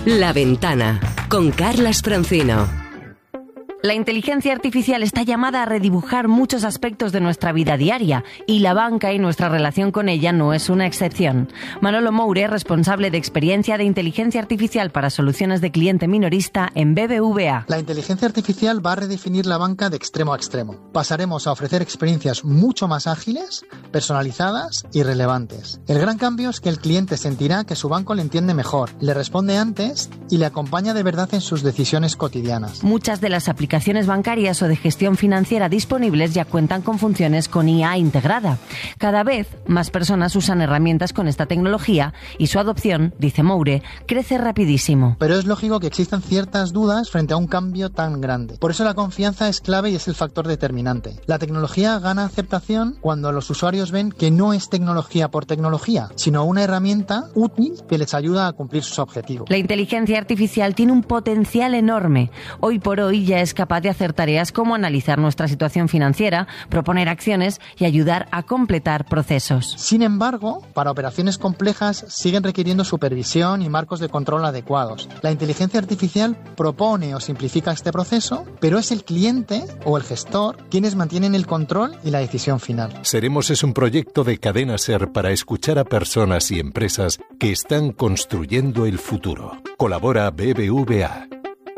La Ventana, con Carlas Francino. La inteligencia artificial está llamada a redibujar muchos aspectos de nuestra vida diaria y la banca y nuestra relación con ella no es una excepción. Manolo Moure, responsable de experiencia de inteligencia artificial para soluciones de cliente minorista en BBVA. La inteligencia artificial va a redefinir la banca de extremo a extremo. Pasaremos a ofrecer experiencias mucho más ágiles, personalizadas y relevantes. El gran cambio es que el cliente sentirá que su banco le entiende mejor, le responde antes y le acompaña de verdad en sus decisiones cotidianas. Muchas de las aplicaciones bancarias o de gestión financiera disponibles ya cuentan con funciones con IA integrada. Cada vez más personas usan herramientas con esta tecnología y su adopción, dice Moure, crece rapidísimo. Pero es lógico que existan ciertas dudas frente a un cambio tan grande. Por eso la confianza es clave y es el factor determinante. La tecnología gana aceptación cuando los usuarios ven que no es tecnología por tecnología, sino una herramienta útil que les ayuda a cumplir sus objetivos. La inteligencia artificial tiene un potencial enorme. Hoy por hoy ya es capaz de hacer tareas como analizar nuestra situación financiera, proponer acciones y ayudar a completar procesos. Sin embargo, para operaciones complejas siguen requiriendo supervisión y marcos de control adecuados. La inteligencia artificial propone o simplifica este proceso, pero es el cliente o el gestor quienes mantienen el control y la decisión final. Seremos es un proyecto de Cadena SER para escuchar a personas y empresas que están construyendo el futuro. Colabora BBVA.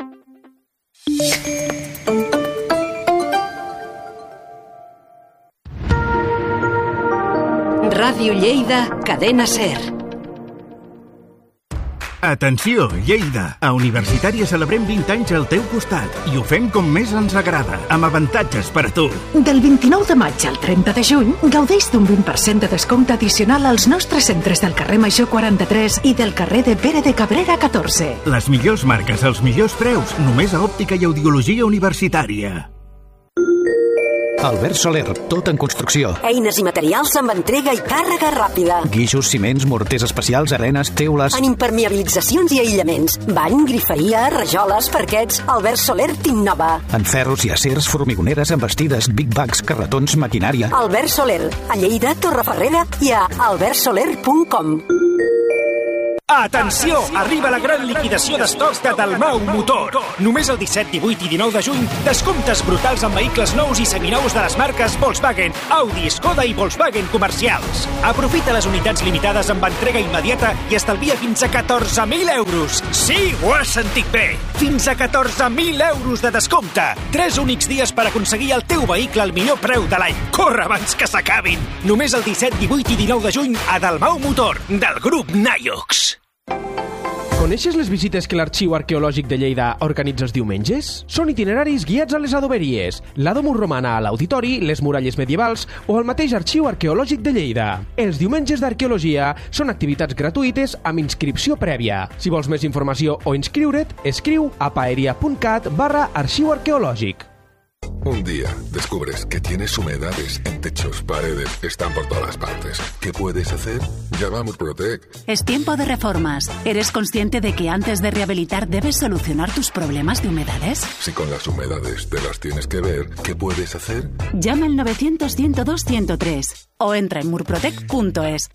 Ràdio Lleida, Cadena SER. Atenció, Lleida! A Universitària celebrem 20 anys al teu costat i ho fem com més ens agrada, amb avantatges per a tu. Del 29 de maig al 30 de juny, gaudeix d'un 20% de descompte addicional als nostres centres del carrer Major 43 i del carrer de Pere de Cabrera 14. Les millors marques, els millors preus, només a Òptica i Audiologia Universitària. Albert Soler, tot en construcció. Eines i materials amb entrega i càrrega ràpida. Guixos, ciments, morters especials, arenes, teules... En impermeabilitzacions i aïllaments. Bany, griferia, rajoles, parquets... Albert Soler t'innova. En ferros i acers, formigoneres, embestides, big bags, carretons, maquinària... Albert Soler, a Lleida, Torreferrera i a albertsoler.com. Atenció! Arriba la gran liquidació d'estocs de Dalmau Motor. Només el 17, 18 i 19 de juny, descomptes brutals en vehicles nous i seminous de les marques Volkswagen, Audi, Skoda i Volkswagen comercials. Aprofita les unitats limitades amb entrega immediata i estalvia fins a 14.000 euros. Sí, ho has sentit bé! Fins a 14.000 euros de descompte. 3 únics dies per aconseguir el teu vehicle al millor preu de l'any. Corre abans que s'acabin! Només el 17, 18 i 19 de juny a Dalmau Motor, del grup Naiox. Coneixes les visites que l'Arxiu Arqueològic de Lleida organitza els diumenges? Són itineraris guiats a les adoberies, la Domus Romana a l'Auditori, les muralles medievals o el mateix Arxiu Arqueològic de Lleida. Els diumenges d'arqueologia són activitats gratuïtes amb inscripció prèvia. Si vols més informació o inscriure't, escriu a paeria.cat/arxiu arqueològic. Un día descubres que tienes humedades en techos, paredes, están por todas partes. ¿Qué puedes hacer? Llama a Murprotec. Es tiempo de reformas. ¿Eres consciente de que antes de rehabilitar debes solucionar tus problemas de humedades? Si con las humedades te las tienes que ver, ¿qué puedes hacer? Llama al 900-102-103 o entra en murprotec.es.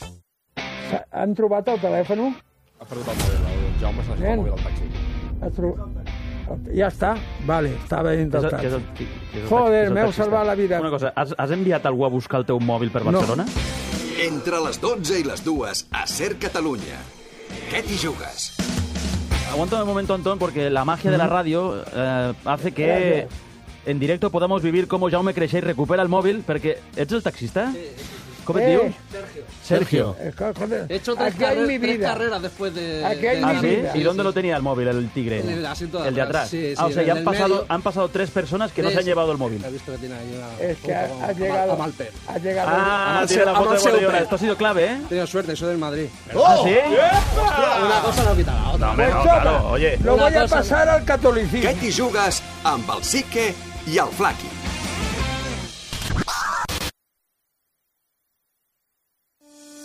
Han trobat el telèfon? Ha perdut el mòbil, el Jaume se l'ha mòbil al taxi. Ja està, vale, estava intentat. Joder, m'heu salvat la vida. Una cosa, has enviat algú a buscar el teu mòbil per Barcelona? No. Entre les 12 i les 2 a SER Catalunya. ¿Qué te jugas? Aguántame un momento, Antón, porque la magia de la radio hace que en directo podamos vivir como Jaume Creixell recupera el móvil, perquè ets el taxista? ¿Cómo te digo? Sergio. He hecho tres carreras después de... ¿Ah, sí? ¿Y dónde lo tenía el móvil, el tigre? En el asiento de el de atrás. Sí, o sea, ya han pasado 3 personas que no se han llevado el móvil. He visto que tiene ahí una... Es que ha llegado... A Malper. Ha llegado... tiene la foto de Guardiola. Esto ha sido clave, ¿eh? He tenido suerte, soy del Madrid. ¿Ah, sí? Hòstia, una cosa no quita la otra. No, claro, oye. Lo voy a pasar al catolicismo. ¿Qué te jugas amb el Sique i el Flaqui?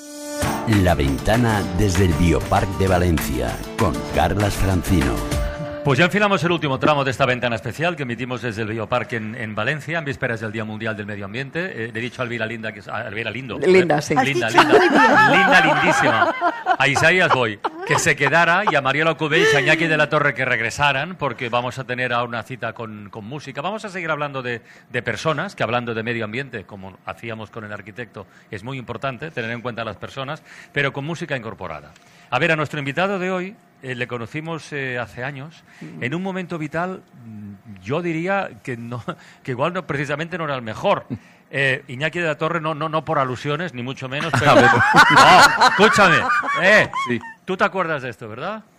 La Ventana desde el Bioparc de Valencia, con Carlas Francino. Pues ya enfilamos el último tramo de esta ventana especial que emitimos desde el Bioparque en Valencia, en vísperas del Día Mundial del Medio Ambiente. Le he dicho a Elvira Linda, Elvira Lindo. Linda, sí. Linda, lindísima. A Isaías Boy, que se quedara, y a Mariela Ocubell y a Iñaki de la Torre que regresaran, porque vamos a tener ahora una cita con música. Vamos a seguir hablando de personas, que hablando de medio ambiente, como hacíamos con el arquitecto, es muy importante tener en cuenta a las personas, pero con música incorporada. A ver, a nuestro invitado de hoy le conocimos hace años, en un momento vital, yo diría que igual no, precisamente no era el mejor. Iñaki de la Torre, no por alusiones, ni mucho menos, pero... No, escúchame. Sí. Tú te acuerdas de esto, ¿verdad?